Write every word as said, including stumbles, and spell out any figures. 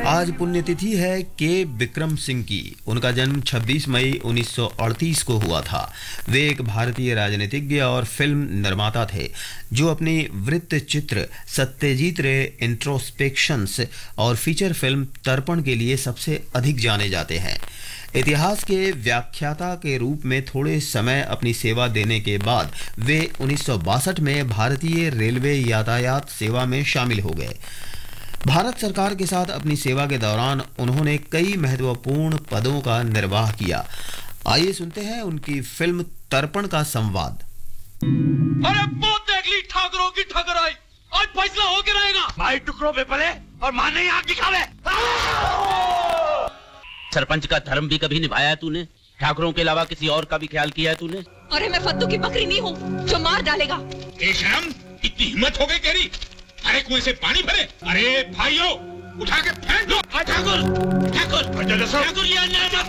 आज पुण्यतिथि है के विक्रम सिंह की। उनका जन्म छब्बीस मई उन्नीस सौ अड़तीस को हुआ था। वे एक भारतीय राजनीतिज्ञ और फिल्म निर्माता थे जो अपनी वृत्त चित्र सत्यजीत रे इंट्रोस्पेक्शंस और फीचर फिल्म तर्पण के लिए सबसे अधिक जाने जाते हैं। इतिहास के व्याख्याता के रूप में थोड़े समय अपनी सेवा देने के बाद वे उन्नीस सौ बासठ में भारतीय रेलवे यातायात सेवा में शामिल हो गए। भारत सरकार के साथ अपनी सेवा के दौरान उन्होंने कई महत्वपूर्ण पदों का निर्वाह किया। आइए सुनते हैं उनकी फिल्म तर्पण का संवाद। अरे बहुत देख ली ठाकरों की ठकराई, आज फैसला होके रहेगा। भाई टुकड़ों पे पले और मां नहीं आग दिखावे। सरपंच का धर्म भी कभी निभाया है तूने? ठाकरों के अलावा किसी और का भी ख्याल किया है तूने? अरे मैं फद्दू की बकरी नहीं हूँ जो मार डालेगा। बेशरम, इतनी हिम्मत हो गई तेरी? अरे कुएं से पानी भरे। अरे भाइयों, उठा के फेंक दो। ठाकुर ठाकुर ठाकुर